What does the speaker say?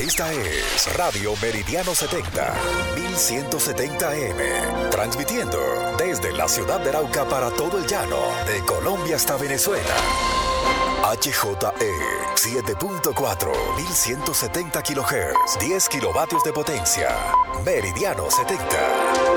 Esta es Radio Meridiano 70, 1170M, transmitiendo desde la ciudad de Arauca para todo el llano, de Colombia hasta Venezuela. HJE 7.4, 1170 kHz, 10 kilovatios de potencia. Meridiano 70.